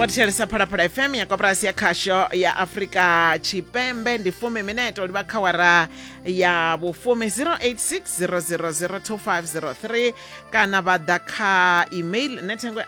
Mwatishalisa Phalaphala FM ya koperasi ya khasho ya Afrika Chipembe ndi fumi mineto liba khawara ya bufumi 0860002503 kana badakha email netengwe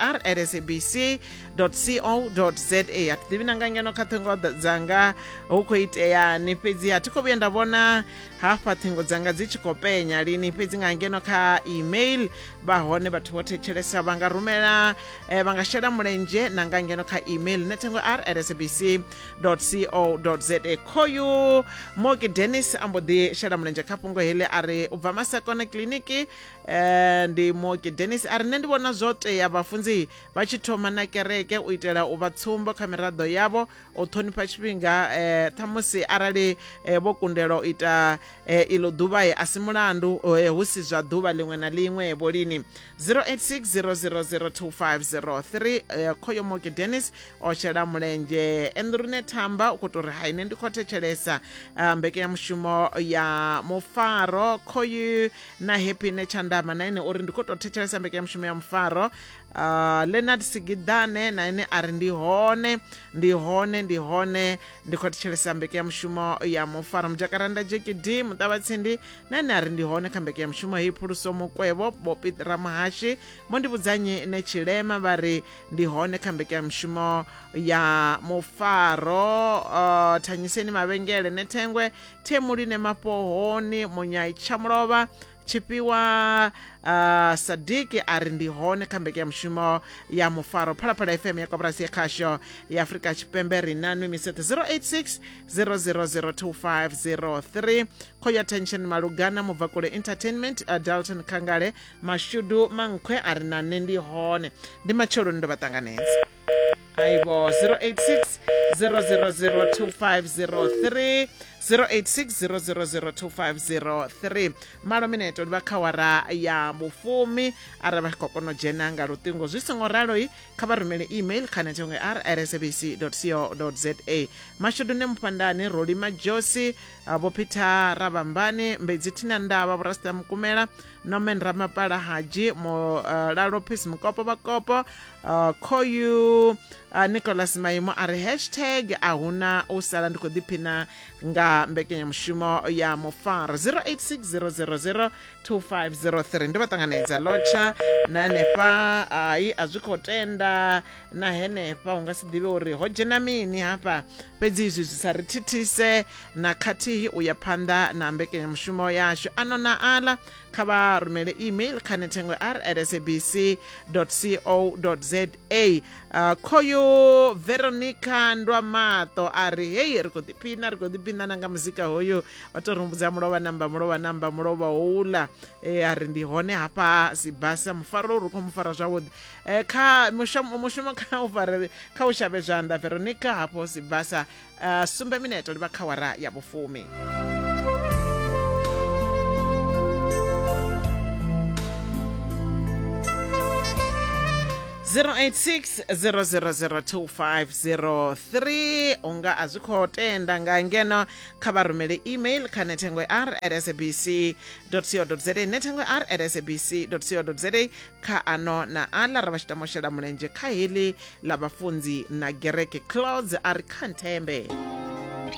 r@sabc.co.za atidivina ngeno khathengo dzanga huko iteya ni pedzi atiko buyenda bona hafa thengo dzanga dzichikopenya lini pedzi ngeno kha email bahone bathu bothetshelesa banga rumela bangashela mulenje nanga ngeno kha email netengwe r@sabc.co.za khoyu Moki Dennis ambodi shela mulenje khapungo hele ari ubva masakona kliniki ndi Moki Dennis ari nne ndi bona zote ya bafunzi bachithoma na kereke u itela u batsumbo kha miraḓo yavo o ṱhonipha tshifhinga ṱhamusi arali vho kundela u ita ilo ḓuvha asi mulandu hu si zwa ḓuvha liṅwe na liṅwe vho lini 0860002503 khoyo Moki Dennis o shela mulenje Endrune Thamba u khou tori haine ndi khou thetshelesa mbekanyamushumo ya Mufaro khoyu na Happy Nechandama na ine uri ndi khou tou thetshelesa mbekanyamushumo ya Mufaro Leonard Sigidane na ine ari ndi hone ndi khou thetshelesa mbekanyamushumo ya Mufaro Mujakaranda JKD Mutabatsindi na ine ari ndi hone kha mbekanyamushumo hei Phuluso Mukwevho Bopi Ramahashi mondibudzanye ne Chilema bari ndi hone kha mbekanyamushumo ya Mufaro Thanyiseni Mavengele Nethengwe Themuli Mapohoni Munyai Chamulova Chipiwa Sadiki ari ndi hone kha mbekanyamushumo ya Mufaro Phalaphala FM ya koperasi ya khasho ya Afrika Chipembe rinanu misete 0860002503 khoya attention malugana mubvakule entertainment Dalton Kangale Mashudu Mankhwe ari nane ndi hone ndi macholo ndo batanganedza aibo 0860002503 0860002503 malo mineto liba khawara ya bufumi araba kokono jena nga lutingo zwisongo raloi kha vha rumele email kha netengwe r@sabc.co.za mashudu ne mpandani Roli Majosi abo Peter Rabambani Mbedzi Tina Ndava Rasta Mkumela Nomen Ramapala Haji mo Lalo Peace Mkopo Bakopo khoyu Nicholas Maimo ari hashtag ahuna usala ndiko dipina nga mbekanyamushumo ya Mufaro 0860002503 ndo batanganedza locha na nepa ai azvikotenda na henepa ungasidive uri hojena mini hapa pedzi izvi zvisarithithise na khatihi uya phanda na mbekanyamushumo yasho anona ala kha vha rumele email kha netengwe r@sabc.co.za khoyu Veronica Ndwamato ari hey ri khou ḓiphina nanga muzika hoyo vatorumbudza mulova namba mulova houla ari ndi hone hapa Sibasa Mufaro uri khou mufara zwavhuḓi kha mushumo kha u shavhe zwanḓa Veronica hapo Sibasa sumbe mineto liba khawara ya bufumi 0860002503 unga azvikhotenda nga ngeno kha vha rumele email kha netengwe r@sabc.co.za netengwe r@sabc.co.za kha ano na ala ra vashitamoshela mulenje kha hili la bafunzi na gereke Clouds ari khanthembe